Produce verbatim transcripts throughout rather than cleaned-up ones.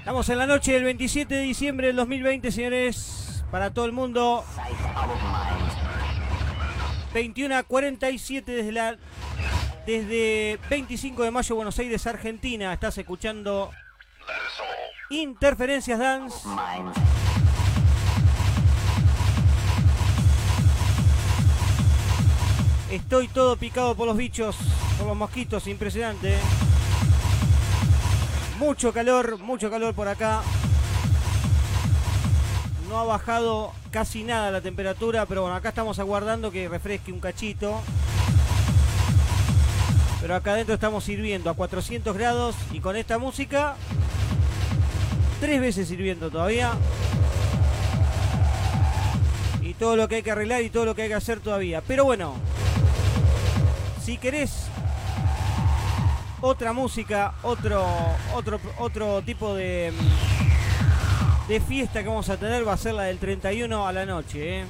Estamos en la noche del veintisiete de diciembre del dos mil veinte, señores, para todo el mundo. veintiuno a cuarenta y siete desde la desde veinticinco de mayo, Buenos Aires, Argentina. Estás escuchando Interferencias Dance. Estoy todo picado por los bichos, por los mosquitos, impresionante. Mucho calor, mucho calor por acá. No ha bajado casi nada la temperatura, pero bueno, acá estamos aguardando que refresque un cachito. Pero acá adentro estamos hirviendo a cuatrocientos grados y con esta música tres veces hirviendo todavía. Y todo lo que hay que arreglar y todo lo que hay que hacer todavía. Pero bueno, si querés otra música, otro, otro, otro tipo de, de fiesta que vamos a tener, va a ser la del treinta y uno a la noche, ¿eh?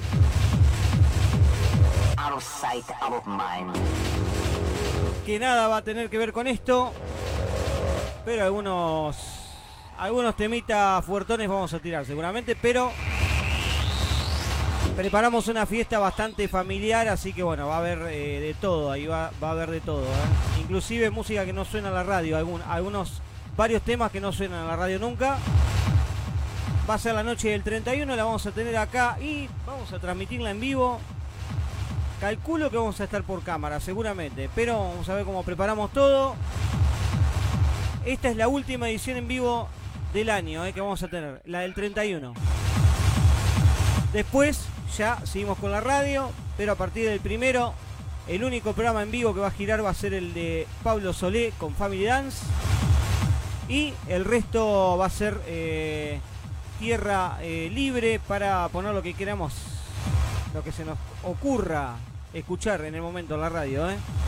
Out of sight, out of mind. Que nada va a tener que ver con esto, pero algunos algunos temitas fuertones vamos a tirar seguramente, pero preparamos una fiesta bastante familiar, así que bueno, va a haber eh, de todo, ahí va, va a haber de todo, ¿eh? Inclusive música que no suena en la radio, algún, algunos, varios temas que no suenan en la radio nunca. Va a ser la noche del treinta y uno, la vamos a tener acá y vamos a transmitirla en vivo. Calculo que vamos a estar por cámara, seguramente, pero vamos a ver cómo preparamos todo. Esta es la última edición en vivo del año, ¿eh? Que vamos a tener, la del treinta y uno. Después ya seguimos con la radio, pero a partir del primero, el único programa en vivo que va a girar va a ser el de Pablo Solé con Family Dance. Y el resto va a ser eh, tierra eh, libre para poner lo que queramos, lo que se nos ocurra escuchar en el momento en la radio, ¿eh?